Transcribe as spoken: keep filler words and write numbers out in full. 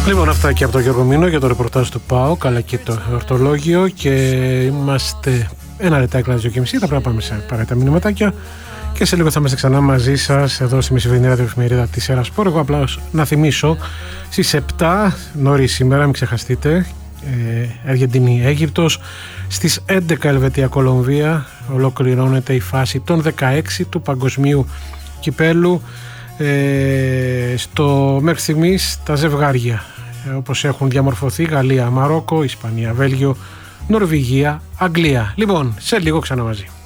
Λοιπόν, αυτά και από τον Γιώργο Μήνο για το ρεπορτάζ του ΠΑΟΚ αλλά και το εορτολόγιο, και είμαστε ένα λεπτάκι να δύο και μισή. Θα πρέπει να πάμε σε παρέτα μηνυματάκια και σε λίγο θα είμαστε ξανά μαζί σας εδώ στη μεσημερινή ραδιοεφημερίδα της Έρα Σπορ. Εγώ απλά να θυμίσω στις επτά νωρίς σήμερα, μην ξεχαστείτε, ε, Αργεντινή Αίγυπτος, στις έντεκα Ελβετία Κολομβία. Ολοκληρώνεται η φάση των δεκαέξι του Παγκοσμίου Κυπέλου. Ε, στο μέχρι στιγμής τα ζευγάρια ε, όπως έχουν διαμορφωθεί: Γαλλία, Μαρόκο, Ισπανία, Βέλγιο, Νορβηγία, Αγγλία. Λοιπόν, σε λίγο ξανά μαζί.